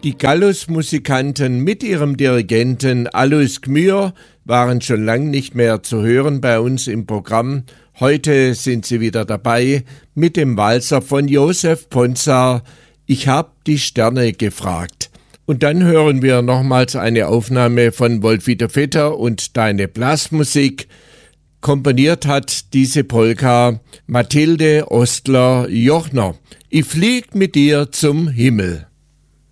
Die Gallus-Musikanten mit ihrem Dirigenten Alois Gmür waren schon lange nicht mehr zu hören bei uns im Programm. Heute sind sie wieder dabei mit dem Walzer von Josef Ponsar, Ich hab die Sterne gefragt. Und dann hören wir nochmals eine Aufnahme von Wolf-Dieter Vetter und Deine Blasmusik. Komponiert hat diese Polka Mathilde Ostler-Jochner. Ich flieg mit dir zum Himmel.